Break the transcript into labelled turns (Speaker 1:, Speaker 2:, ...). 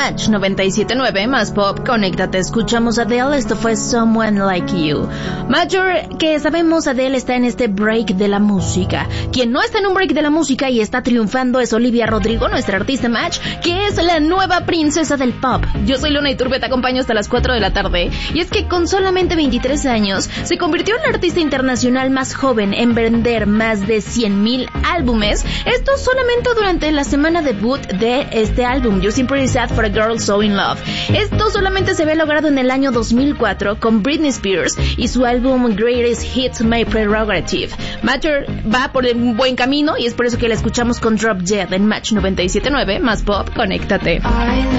Speaker 1: Match 97.9 más pop, conéctate, escuchamos a Adele, esto fue Someone Like You. Major, que sabemos Adele está en este break de la música. Quien no está en un break de la música y está triunfando es Olivia Rodrigo, nuestra artista Match, que es la nueva princesa del pop. Yo soy Luna Iturbe, te acompaño hasta las 4 de la tarde, y es que con solamente 23 años se convirtió en la artista internacional más joven en vender más de 100,000 álbumes, esto solamente durante la semana debut de este álbum, You're Pretty Sad for a Girl So In Love. Esto solamente se había logrado en el año 2004 con Britney Spears y su álbum Greatest Hits My Prerogative. Major va por un buen camino y es por eso que la escuchamos con Drop Dead en Match 97.9 más pop, conéctate.